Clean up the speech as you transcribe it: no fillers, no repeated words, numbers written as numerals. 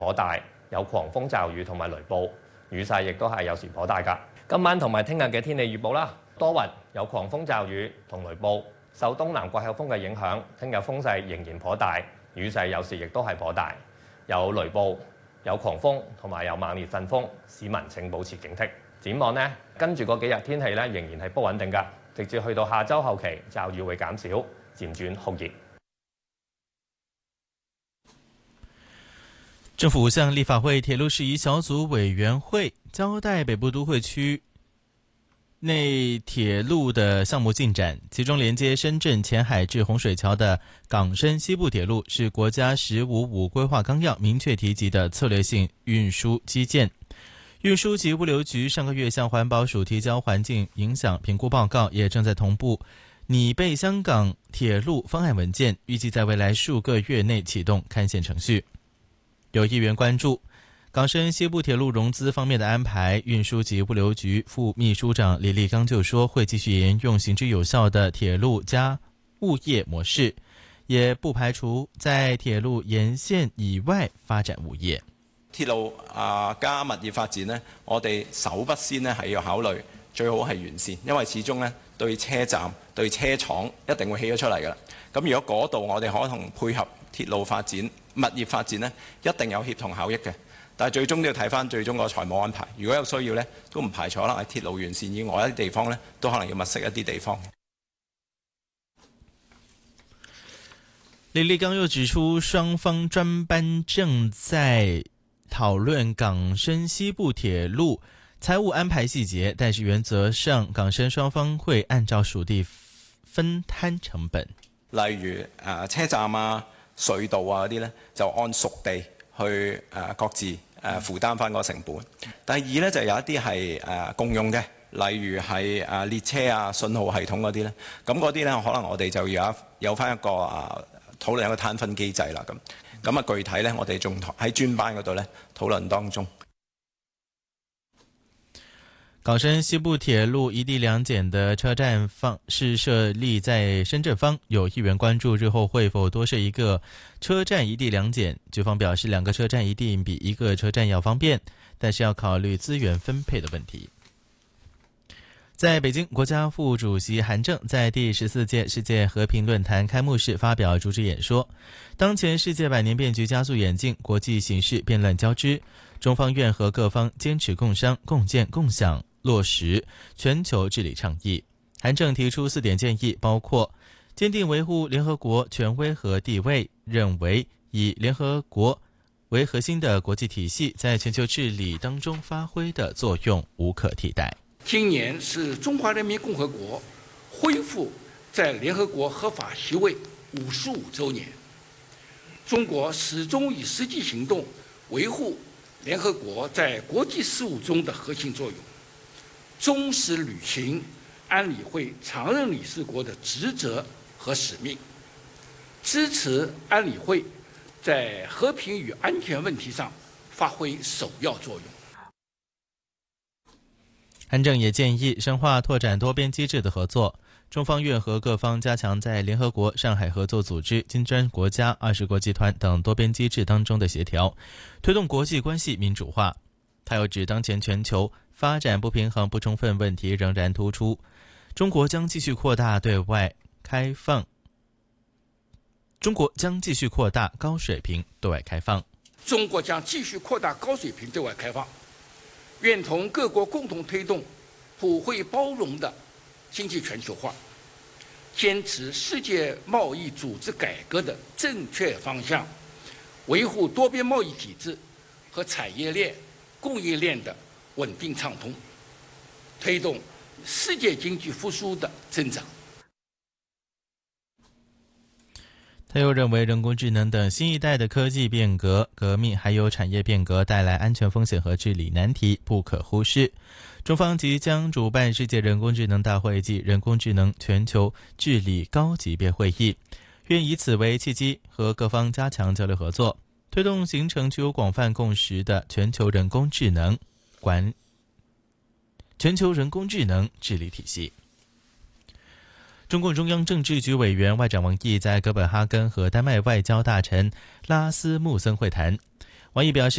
頗大，有狂風驟雨同埋雷暴，雨勢亦都係有時頗大㗎。今晚同埋聽日嘅天氣預報啦，多雲，有狂風驟雨同雷暴，受東南季候風嘅影響，聽日風勢仍然頗大，雨勢有時亦都係頗大，有雷暴、有狂風同埋有猛烈陣風，市民請保持警惕。展望呢，跟住嗰幾日天氣咧仍然係不穩定㗎，直至去到下週後期，驟雨會減少，漸轉酷熱。 政府向立法会铁路事宜小组委员会交代北部都会区内铁路的项目进展，其中连接深圳前海至洪水桥的港深西部铁路是国家“15+5”规划纲要明确提及的策略性运输基建。运输及物流局上个月向环保署提交环境影响评估报告，也正在同步拟备香港铁路方案文件，预计在未来数个月内启动刊宪程序。有议员关注港深西部铁路融资方面的安排，运输及物流局副秘书长李立刚就说，会继续沿用行之有效的铁路加物业模式，也不排除在鐵路沿線以外發展物業。 鐵路加物業發展呢，我哋首不先呢係要考慮最好係完善，因為始終呢對車站、對車廠一定會起咗出嚟㗎啦。咁如果嗰度我哋可能配合鐵路發展、物業發展呢，一定有協同效益嘅。但係最終都要睇翻最終個財務安排。如果有需要呢，都唔排除可能喺鐵路沿線以外一啲地方呢，都可能要物色一啲地方。 李立剛又指出，雙方專班正在討論港深西部鐵路財務安排細節，但是原則上港深雙方會按照屬地分攤成本。 例如車站啊、隧道啊嗰啲呢，就按屬地去各自負擔翻個成本。第二呢，就有一啲係共用嘅，例如係列車啊、信號系統嗰啲呢。咁嗰啲呢，可能我哋就要有翻一個討論一個攤分機制啦。咁啊，具體呢，我哋仲喺專班嗰度呢討論當中。 港深西部鐵路一地兩檢的車站方是設立在深圳方，有議員關注日後會否多設一個車站一地兩檢。局方表示，2個車站一定比1個車站要方便，但是要考慮資源分配的問題。在北京，國家副主席韓正在第14屆世界和平論壇開幕式發表主旨演說。當前世界百年變局加速演進，國際形勢變亂交織，中方願和各方堅持共商、共建、共享，落實全球治理倡議。韓正提出4點建議，包括堅定維護聯合國權威和地位，認為以聯合國為核心的國際體系在全球治理當中發揮的作用無可替代。 今年是中華人民共和國恢復在聯合國合法席位55週年，中國始終以實際行動維護聯合國在國際事務中的核心作用，忠實履行安理會常任理事國的職責和使命，支持安理會在和平與安全問題上發揮首要作用。 韓正也建議深化拓展多邊機制的合作，中方願和各方加強在聯合國、上海合作組織、金磚國家、20國集團等多邊機制當中的協調，推動國際關係民主化。他又指，當前全球發展不平衡不充分問題仍然突出，中國將繼續擴大對外開放，中國將繼續擴大高水平對外開放， 中國將繼續擴大高水平對外開放，願同各國共同推動普惠包容的經濟全球化，堅持世界貿易組織改革的正確方向，維護多邊貿易體制和產業鏈、供應鏈的穩定暢通，推動世界經濟復甦的增長。 他又認為，人工智能等新一代的科技變革、革命，還有產業變革帶來安全風險和治理難題，不可忽視。中方即將主辦世界人工智能大會暨人工智能全球治理高級別會議，願以此為契機，和各方加強交流合作，推動形成具有廣泛共識的全球人工智能治理體系。中共中央政治局委員外長王毅在哥本哈根和丹麥外交大臣拉斯穆森會談。 王毅表示。